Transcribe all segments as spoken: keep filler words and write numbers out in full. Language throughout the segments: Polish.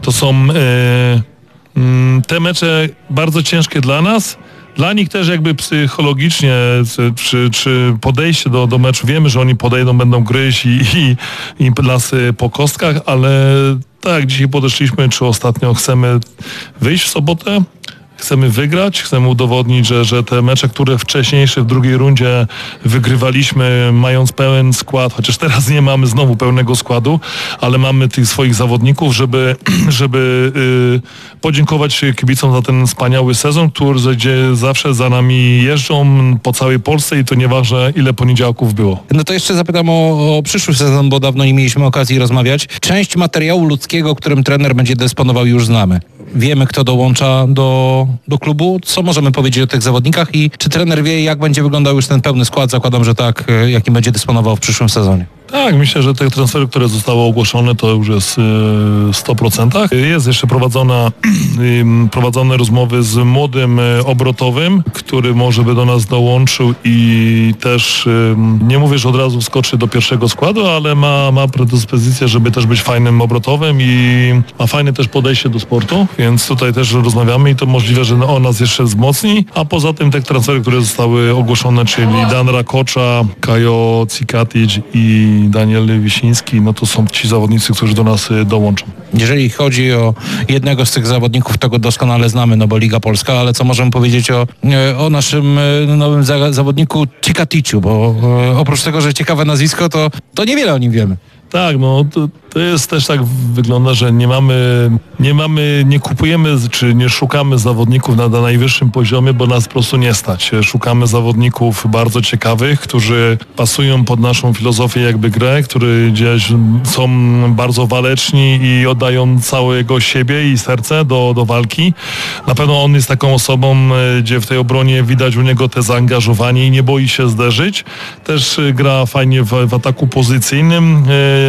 To są e, te mecze bardzo ciężkie dla nas. Dla nich też jakby psychologicznie, czy, czy podejście do, do meczu, wiemy, że oni podejdą, będą gryźć i, i, i nas po kostkach, ale tak, dzisiaj podeszliśmy, czy ostatnio chcemy wyjść w sobotę, chcemy wygrać, chcemy udowodnić, że, że te mecze, które wcześniejsze w drugiej rundzie wygrywaliśmy, mając pełen skład, chociaż teraz nie mamy znowu pełnego składu, ale mamy tych swoich zawodników, żeby, żeby yy, podziękować kibicom za ten wspaniały sezon, który, gdzie zawsze za nami jeżdżą po całej Polsce i to nieważne, ile poniedziałków było. No to jeszcze zapytam o, o przyszły sezon, bo dawno nie mieliśmy okazji rozmawiać. Część materiału ludzkiego, którym trener będzie dysponował, już znamy. Wiemy, kto dołącza do, do klubu. Co możemy powiedzieć o tych zawodnikach i czy trener wie, jak będzie wyglądał już ten pełny skład? Zakładam, że tak, jakim będzie dysponował w przyszłym sezonie. Tak, myślę, że te transfery, które zostały ogłoszone, to już jest w sto procent. Jest jeszcze prowadzona, prowadzone rozmowy z młodym obrotowym, który może by do nas dołączył i też, nie mówię, że od razu wskoczy do pierwszego składu, ale ma, ma predyspozycję, żeby też być fajnym obrotowym i ma fajne też podejście do sportu, więc tutaj też rozmawiamy i to możliwe, że on nas jeszcze wzmocni, a poza tym te transfery, które zostały ogłoszone, czyli Dan Rakocza, Kajo Cikatic i Daniel Wiśniński, no to są ci zawodnicy, którzy do nas dołączą. Jeżeli chodzi o jednego z tych zawodników, to go doskonale znamy, no bo Liga Polska, ale co możemy powiedzieć o, o naszym nowym za, zawodniku Cikaticiu, bo oprócz tego, że ciekawe nazwisko, to, to niewiele o nim wiemy. Tak, no to, to jest też tak wygląda, że nie mamy, nie mamy, nie kupujemy czy nie szukamy zawodników na, na najwyższym poziomie, bo nas po prostu nie stać. Szukamy zawodników bardzo ciekawych, którzy pasują pod naszą filozofię jakby grę, którzy gdzieś są bardzo waleczni i oddają całego siebie i serce do, do walki. Na pewno on jest taką osobą, gdzie w tej obronie widać u niego te zaangażowanie i nie boi się zderzyć. Też gra fajnie w, w ataku pozycyjnym.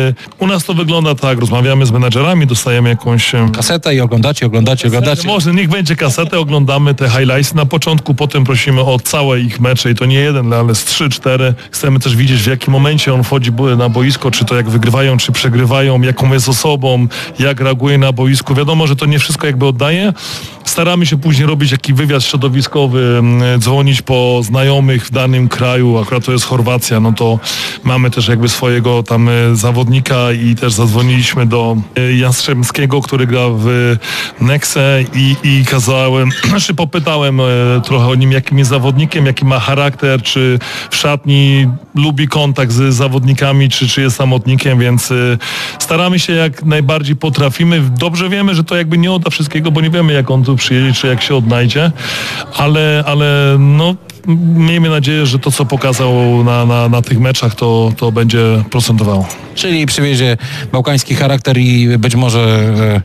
U nas to wygląda tak, rozmawiamy z menadżerami, dostajemy jakąś... Kasetę i oglądacie, oglądacie, oglądacie. Może niech będzie kasetę, oglądamy te highlights na początku, potem prosimy o całe ich mecze i to nie jeden, ale z trzy, cztery. Chcemy też widzieć, w jakim momencie on wchodzi na boisko, czy to jak wygrywają, czy przegrywają, jaką jest osobą, jak reaguje na boisku. Wiadomo, że to nie wszystko jakby oddaje. Staramy się później robić jakiś wywiad środowiskowy, dzwonić po znajomych w danym kraju, akurat to jest Chorwacja, no to mamy też jakby swojego tam zawodnika i też zadzwoniliśmy do Jastrzębskiego, który gra w Nexe i, i kazałem, znaczy popytałem trochę o nim, jakim jest zawodnikiem, jaki ma charakter, czy w szatni lubi kontakt z zawodnikami, czy, czy jest samotnikiem, więc staramy się jak najbardziej potrafimy. Dobrze wiemy, że to jakby nie odda wszystkiego, bo nie wiemy, jak on tu przyjedzie, czy jak się odnajdzie, ale, ale no miejmy nadzieję, że to, co pokazał na, na, na tych meczach, to, to będzie procentowało. Czyli przywiezie bałkański charakter i być może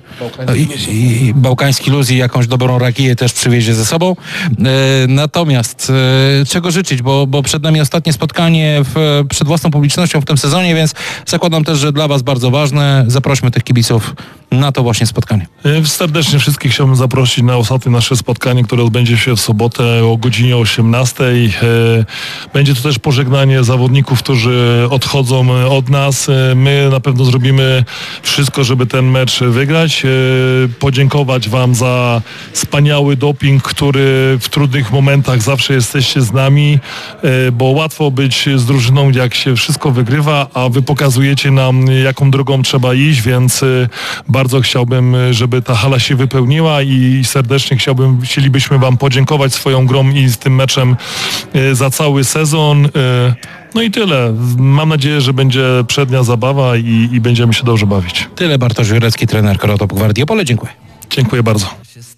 e, i, i bałkański luz i jakąś dobrą rakiję też przywiezie ze sobą. E, natomiast e, czego życzyć, bo, bo przed nami ostatnie spotkanie w, przed własną publicznością w tym sezonie, więc zakładam też, że dla Was bardzo ważne. Zaprośmy tych kibiców na to właśnie spotkanie. Serdecznie wszystkich chciałbym zaprosić na ostatnie nasze spotkanie, które odbędzie się w sobotę o godzinie osiemnastej. Będzie to też pożegnanie zawodników, którzy odchodzą od nas. My na pewno zrobimy wszystko, żeby ten mecz wygrać. Podziękować Wam za wspaniały doping, który w trudnych momentach zawsze jesteście z nami, bo łatwo być z drużyną, jak się wszystko wygrywa, a Wy pokazujecie nam, jaką drogą trzeba iść, więc bardzo chciałbym, żeby ta hala się wypełniła i serdecznie chciałbym, chcielibyśmy Wam podziękować swoją grą i z tym meczem za cały sezon. No i tyle. Mam nadzieję, że będzie przednia zabawa i, i będziemy się dobrze bawić. Tyle Bartosz Jurecki, trener Korotop Gwardiopole. Dziękuję. Dziękuję bardzo.